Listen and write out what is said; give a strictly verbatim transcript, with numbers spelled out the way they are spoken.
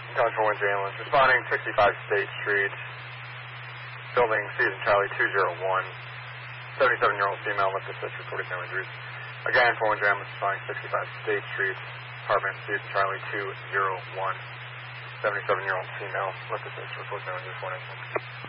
College for Windsor Ambulance. Responding sixty-five State Street. Building Season Charlie two zero one. seventy-seven-year-old female with assist reported no injuries. Again, for Windsor Ambulance. Responding sixty-five State Street. Apartment Season Charlie two zero one. seventy-seven-year-old female with assist reported no injuries. One incident.